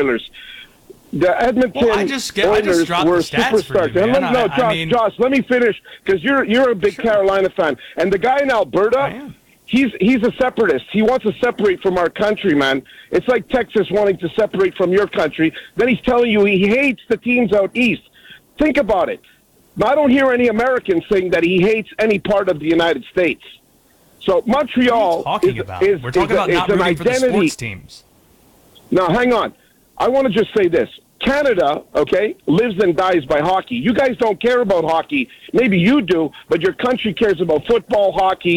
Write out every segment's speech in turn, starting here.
Oilers. The Edmonton I just Oilers dropped were the stats for superstars. you, man. Josh, let me finish because you're a big Carolina fan, and the guy in Alberta, he's a separatist. He wants to separate from our country, man. It's like Texas wanting to separate from your country. Then he's telling you he hates the teams out east. Think about it. I don't hear any Americans saying that he hates any part of the United States. So Montreal we're talking about not rooting for the sports teams. Now, hang on. I want to just say this. Canada, okay, lives and dies by hockey. You guys don't care about hockey. Maybe you do, but your country cares about football,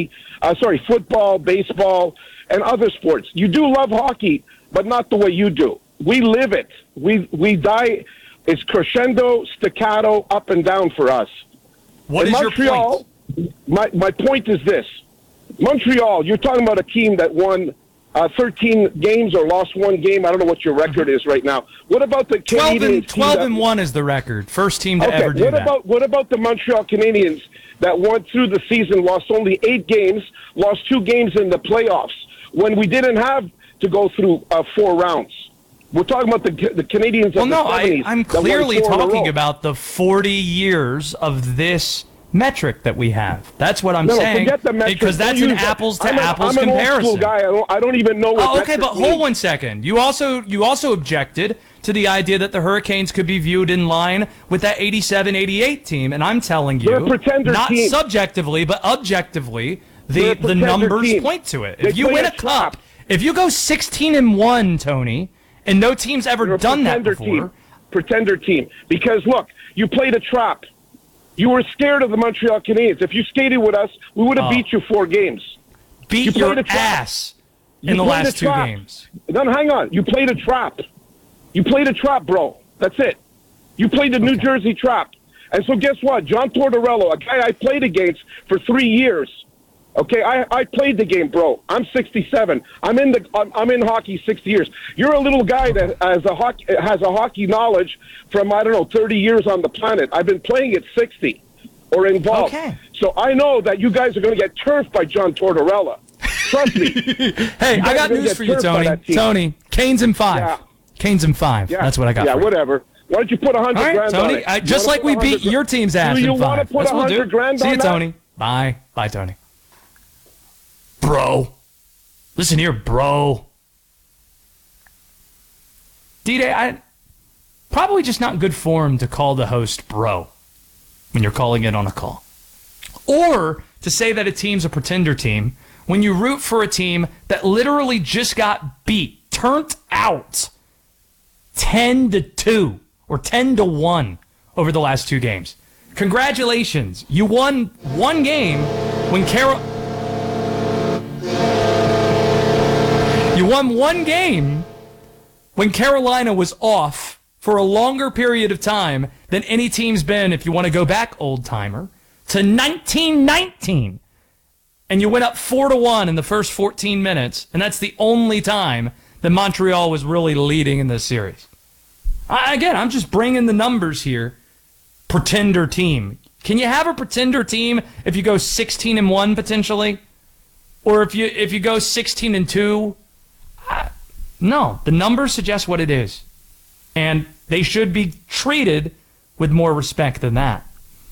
football, baseball, and other sports. You do love hockey, but not the way you do. We live it. We die. It's crescendo, staccato, up and down for us. What is Montreal, your point? My point is this. Montreal, you're talking about a team that won 13 games or lost one game. I don't know what your record is right now. What about the Canadians? 12-1 is the record. First team to ever do that. What about the Montreal Canadiens that went through the season, lost only 8 games, lost 2 games in the playoffs when we didn't have to go through 4 rounds? We're talking about the Canadians of the 70s. I'm clearly talking about the 40 years of this metric that we have. That's what I'm saying. Forget the metric. Because that's an apples-to-apples comparison. I'm an old school guy. I don't even know what okay, but hold one second. You also objected to the idea that the Hurricanes could be viewed in line with that 87-88 team, and I'm telling you, not team. Subjectively, but objectively, the numbers point to it. If you win a cup, if you go 16-1, Tony, and no team's ever done that before. Pretender team. Because, look, you played a trap. You were scared of the Montreal Canadiens. If you skated with us, we would have beat you 4 games. Beat your ass in the last 2 games. Then hang on. You played a trap. You played a trap, bro. That's it. You played the New Jersey trap. And so guess what? John Tortorella, a guy I played against for 3 years. Okay, I played the game, bro. I'm 67. I'm in hockey 60 years. You're a little guy that has a hockey knowledge from 30 years on the planet. I've been playing at 60 or involved. Okay. So I know that you guys are going to get turfed by John Tortorella. Trust me. Hey, I got news for you, Tony. Tony, Canes in 5. Yeah. Canes in 5. Yeah. That's what I got. Yeah, for you. Whatever. Why don't you put 100 grand Tony, on it? Just like we beat your team's ass in 5. Do you want to put 100 grand on See you, that? Tony. Bye. Bye, Tony. Bro. Listen here, bro. D-Day, probably just not good form to call the host bro when you're calling in on a call. Or to say that a team's a pretender team when you root for a team that literally just got beat, turned out 10-2 or 10-1 over the last 2 games. Congratulations. You won 1 game when You won 1 game when Carolina was off for a longer period of time than any team's been, if you want to go back, old-timer, to 1919. And you went up 4-1 in the first 14 minutes, and that's the only time that Montreal was really leading in this series. Again, I'm just bringing the numbers here. Pretender team. Can you have a pretender team if you go 16-1 potentially? Or if you go 16-2? No, the numbers suggest what it is. And they should be treated with more respect than that.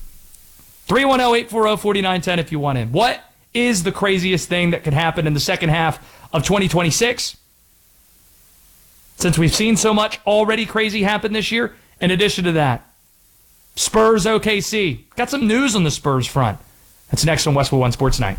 310-840-4910 if you want in. What is the craziest thing that could happen in the second half of 2026? Since we've seen so much already crazy happen this year, in addition to that, Spurs OKC. Got some news on the Spurs front. That's next on Westwood One Sports Night.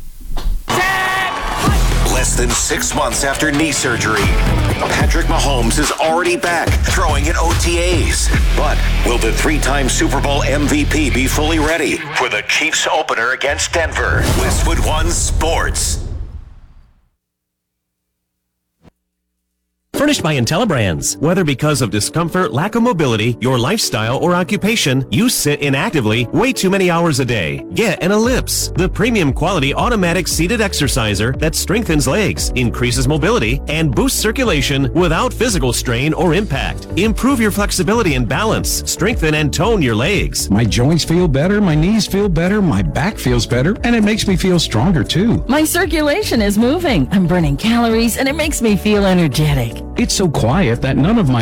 Less than 6 months after knee surgery, Patrick Mahomes is already back throwing at OTAs. But will the 3-time Super Bowl MVP be fully ready for the Chiefs opener against Denver? Westwood One Sports. Furnished by IntelliBrands. Whether because of discomfort, lack of mobility, your lifestyle, or occupation, you sit inactively way too many hours a day. Get an Ellipse, the premium quality automatic seated exerciser that strengthens legs, increases mobility, and boosts circulation without physical strain or impact. Improve your flexibility and balance. Strengthen and tone your legs. My joints feel better, my knees feel better, my back feels better, and it makes me feel stronger too. My circulation is moving. I'm burning calories, and it makes me feel energetic. It's so quiet that none of my